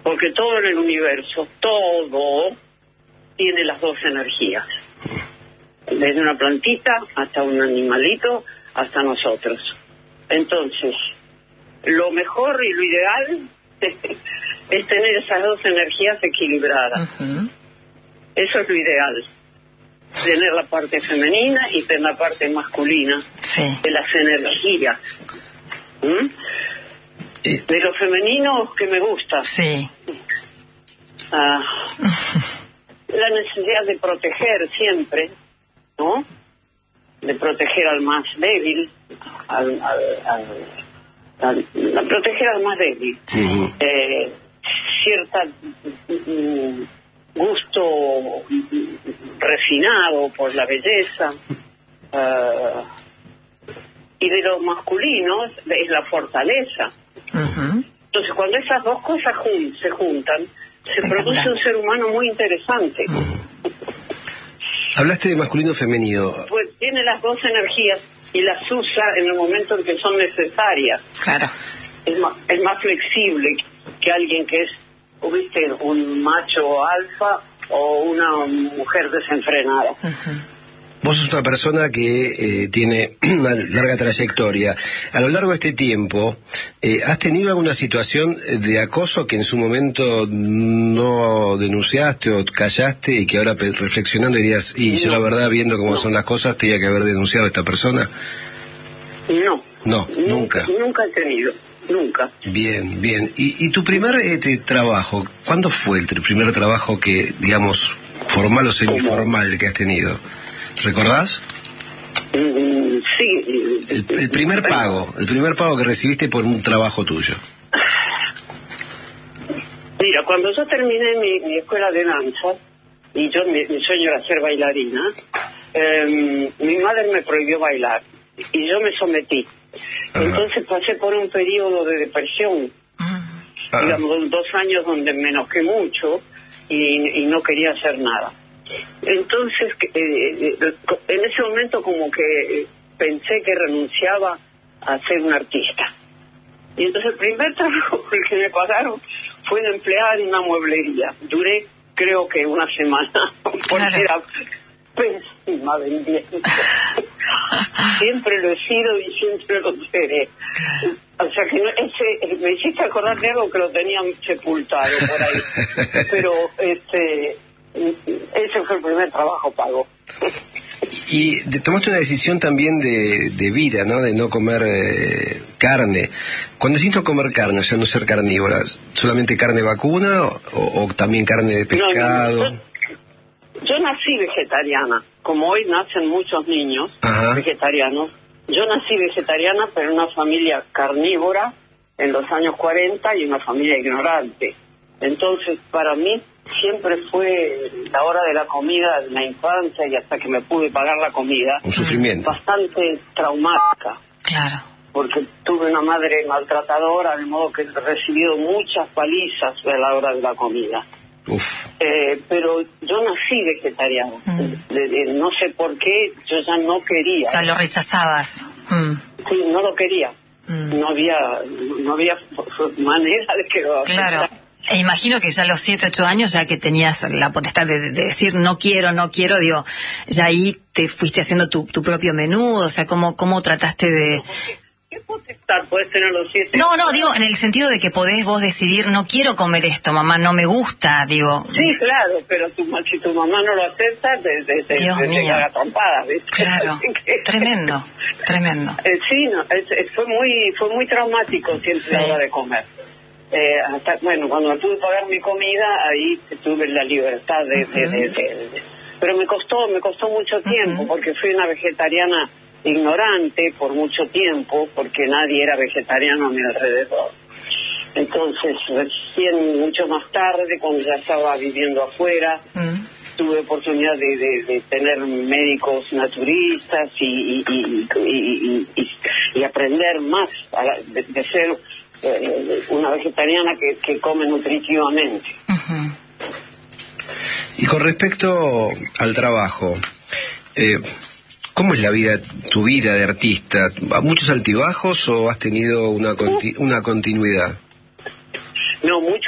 porque todo en el universo, todo tiene las dos energías, desde una plantita hasta un animalito, hasta nosotros. Entonces, lo mejor y lo ideal es tener esas dos energías equilibradas. Eso es lo ideal. Tener la parte femenina y tener la parte masculina de las energías. De lo femenino que me gusta. La necesidad de proteger siempre, ¿no? De proteger al más débil, proteger al más débil. Cierta gusto refinado por la belleza, y de lo masculino es la fortaleza. Entonces, cuando esas dos cosas se juntan, se produce un ser humano muy interesante. Hablaste de masculino femenino. Pues tiene las dos energías y las usa en el momento en que son necesarias. Claro. Es más flexible que alguien que es, ¿viste?, un macho alfa o una mujer desenfrenada. Vos sos una persona que tiene una larga trayectoria. A lo largo de este tiempo, ¿has tenido alguna situación de acoso que en su momento no denunciaste o callaste y que ahora reflexionando dirías, yo la verdad, viendo cómo son las cosas, tenía que haber denunciado a esta persona? No, nunca. Nunca he tenido, nunca. Bien. ¿Y tu primer trabajo, cuándo fue el primer trabajo que, digamos, formal o semiformal que has tenido? ¿Recordás? Sí. El primer pago que recibiste por un trabajo tuyo. Mira, cuando yo terminé mi escuela de danza, y mi sueño era ser bailarina, mi madre me prohibió bailar, y yo me sometí. Entonces pasé por un periodo de depresión, digamos, 2 años donde me enojé mucho y no quería hacer nada. Entonces, en ese momento como que pensé que renunciaba a ser un artista. Y entonces el primer trabajo por el que me pagaron fue de empleada en una mueblería. Duré, creo que una semana, porque era pésima vendiendo. Siempre lo he sido y siempre lo seré. O sea que me hiciste acordar de algo que lo tenían sepultado por ahí. Pero ese fue el primer trabajo pago. Y tomaste una decisión también de vida, ¿no? De no comer carne. Cuando decís no comer carne, o sea, no ser carnívora, ¿solamente carne vacuna o también carne de pescado? No, yo nací vegetariana. Como hoy nacen muchos niños vegetarianos. Yo nací vegetariana, pero en una familia carnívora en los años 40 y una familia ignorante. Entonces, para mí siempre fue la hora de la comida en la infancia y hasta que me pude pagar la comida. Un sufrimiento. Bastante traumática. Claro. Porque tuve una madre maltratadora, de modo que he recibido muchas palizas a la hora de la comida. Pero yo nací vegetariana. No sé por qué, yo ya no quería. O sea, lo rechazabas. Sí, no lo quería. No había manera de que lo aceptara. Claro. E imagino que ya a los 7, 8 años, ya que tenías la potestad de decir no quiero, digo, ya ahí te fuiste haciendo tu propio menú, o sea, ¿cómo trataste de...? ¿Qué potestad puedes tener a los 7? No, digo, en el sentido de que podés vos decidir, no quiero comer esto, mamá, no me gusta, digo... Sí, claro, pero si tu mamá no lo acepta, te caga trompadas, ¿viste? Claro, tremendo. Sí, fue muy traumático siempre la hora de comer. Cuando me pude pagar mi comida, ahí tuve la libertad pero me costó mucho tiempo, porque fui una vegetariana ignorante por mucho tiempo, porque nadie era vegetariano a mi alrededor. Entonces, recién mucho más tarde, cuando ya estaba viviendo afuera, tuve oportunidad de tener médicos naturistas y aprender más de ser una vegetariana que come nutritivamente. Y con respecto al trabajo, ¿cómo es tu vida de artista? ¿Muchos altibajos o has tenido una continuidad? No, mucho